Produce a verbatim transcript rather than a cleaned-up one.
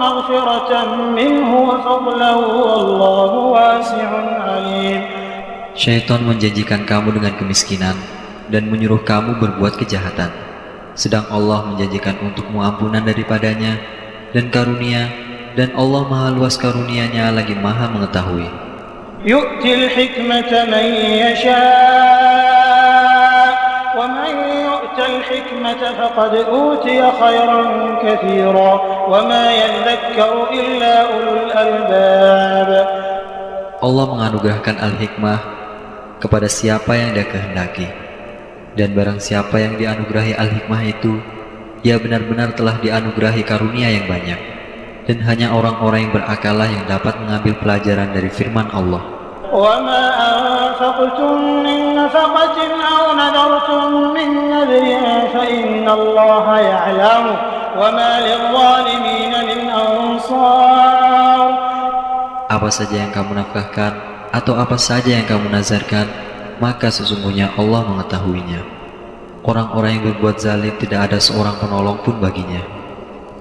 مغفرة منه وفضلا والله واسع عليم. Syaitan menjanjikan kamu dengan kemiskinan dan menyuruh kamu berbuat kejahatan, sedang Allah menjanjikan untukmu ampunan daripadanya dan karunia, dan Allah maha luas karunia-Nya lagi maha mengetahui. Yu'til hikmata man yasha wa man yu'tal hikmata faqad utiya khairan katsira wa ma yadhakkaru illa ulul albab. Allah menganugerahkan al-hikmah kepada siapa yang Dia kehendaki, dan barang siapa yang dianugerahi al-hikmah itu, ia benar-benar telah dianugerahi karunia yang banyak, dan hanya orang-orang yang berakalah yang dapat mengambil pelajaran dari firman Allah. وَمَا أَنفَقْتُم مِّن نَّفَقَةٍ أَوْ نَذَرْتُم مِّن نَّذْرٍ فَإِنَّ اللَّهَ يَعْلَمُهُ وَمَا لِلظَّالِمِينَ مِنْ أَنصَارٍ. Apa saja yang kamu nafkahkan atau apa saja yang kamu nazarkan, maka sesungguhnya Allah mengetahuinya. Orang-orang yang berbuat zalim tidak ada seorang penolong pun baginya.